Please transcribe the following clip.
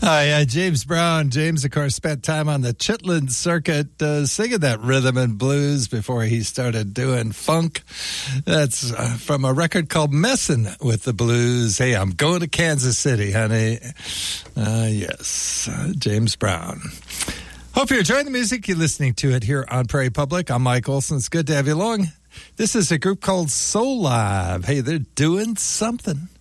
James Brown. James, of course, spent time on the Chitlin circuit singing that rhythm and blues before he started doing funk. That's from a record called Messin' with the Blues. Hey, I'm going to Kansas City, honey. Yes, James Brown. Hope you're enjoying the music. You're listening to it here on Prairie Public. I'm Mike Olson. It's good to have you along. This is a group called Soul Live. Hey, they're doing something.